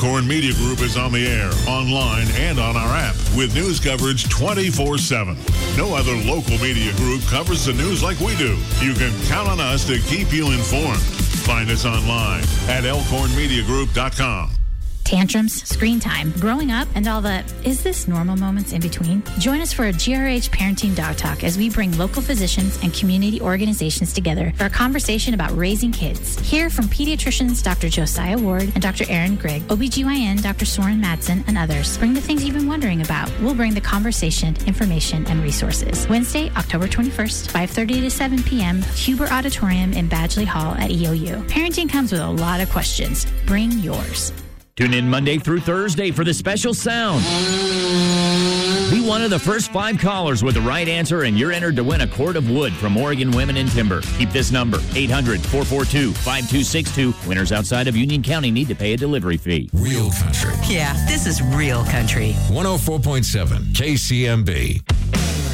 Elkhorn Media Group is on the air, online, and on our app with news coverage 24/7. No other local media group covers the news like we do. You can count on us to keep you informed. Find us online at elkhornmediagroup.com. Tantrums, screen time, growing up, and all the is this normal moments in between? Join us for a GRH Parenting Dog Talk as we bring local physicians and community organizations together for a conversation about raising kids. Hear from pediatricians Dr. Josiah Ward and Dr. Aaron Grigg, OBGYN Dr. Soren Madsen, and others. Bring the things you've been wondering about. We'll bring the conversation, information, and resources. Wednesday, October 21st, 5:30 to 7 p.m., Huber Auditorium in Badgley Hall at EOU. Parenting comes with a lot of questions. Bring yours. Tune in Monday through Thursday for the special sound. Be one of the first 5 callers with the right answer, and you're entered to win a cord of wood from Oregon Women in Timber. Keep this number, 800-442-5262. Winners outside of Union County need to pay a delivery fee. Real country. Yeah, this is real country. 104.7 KCMB.